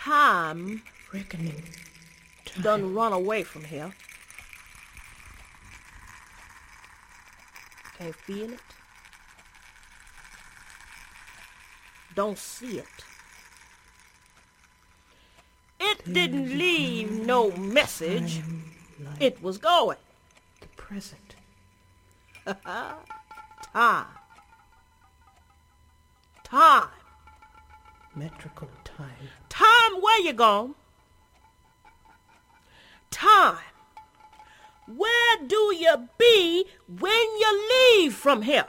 Time Reckoning. Time. done run away from here. Can't feel it. Don't see it. It didn't leave no message. Like It was going. the present. Time. Time. Metrical time. Time, where you gone? Time. Where do you be when you leave from here?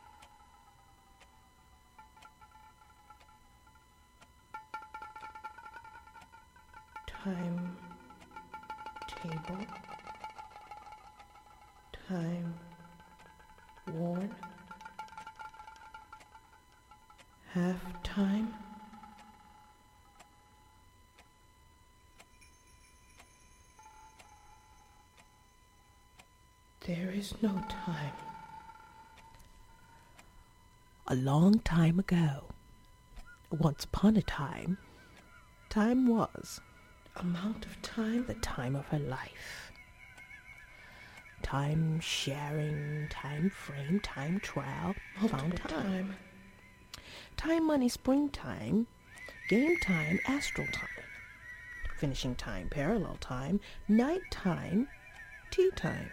Time table. Time worn. Half time. There is no time. A long time ago, once upon a time, time was Amount of time. the time of her life. Time sharing, time frame, time trial, found Multiple time. time. Time money, springtime, game time, astral time, finishing time, parallel time, night time, tea time.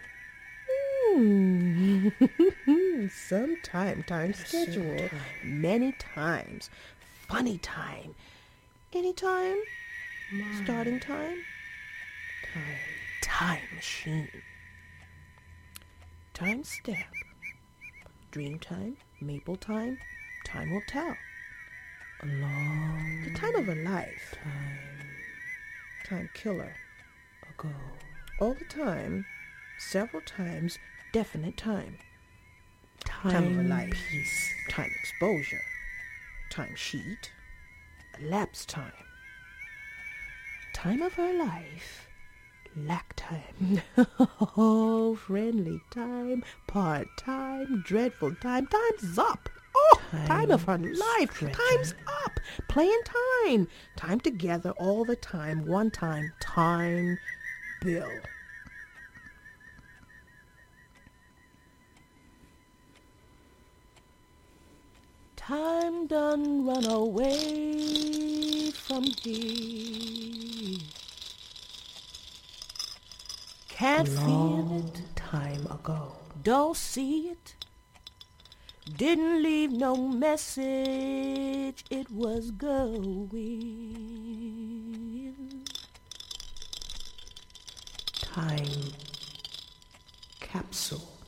Sometime, time schedule, time. many times, funny time, anytime, starting time, Time. time machine, time step, dream time, maple time, time will tell. A long The time of her life, time time killer, ago. all the time, several times, definite time. Time, Time of her life. piece. Time exposure, time sheet, elapsed time. Time of her life, lack time. Oh, friendly time, part time, dreadful time, time's up. Oh, time of her life, stretcher. time's up. Playing time, time together all the time, one time, time bill. Time done run away from here. Can't feel Long it, time ago. don't see it. Didn't leave no message, it was going. Time capsule.